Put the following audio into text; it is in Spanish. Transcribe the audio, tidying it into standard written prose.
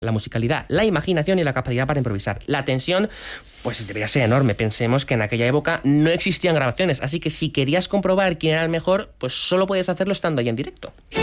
la musicalidad, la imaginación y la capacidad para improvisar. La tensión, pues debería ser enorme. Pensemos que en aquella época no existían grabaciones, así que si querías comprobar quién era el mejor, pues solo puedes hacerlo estando ahí en directo.